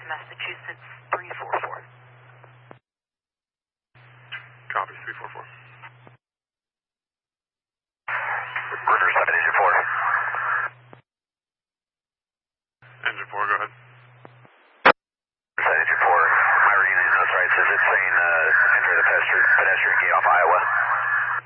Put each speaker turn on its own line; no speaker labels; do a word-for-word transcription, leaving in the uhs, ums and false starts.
Massachusetts three four four.
Copy, three four four.
River seven, engine four.
Engine four, go ahead.
Engine four. My reading is no right. Says it's saying uh, enter the pedestrian, pedestrian gate off Iowa.